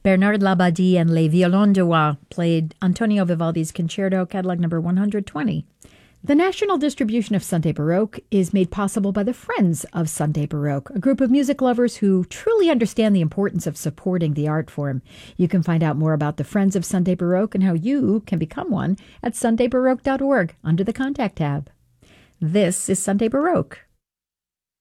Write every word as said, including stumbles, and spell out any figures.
Bernard Labadie and Les Violons de Roy played Antonio Vivaldi's Concerto, catalog number one hundred twenty. The national distribution of Sunday Baroque is made possible by the Friends of Sunday Baroque, a group of music lovers who truly understand the importance of supporting the art form. You can find out more about the Friends of Sunday Baroque and how you can become one at sunday baroque dot org under the Contact tab. This is Sunday Baroque.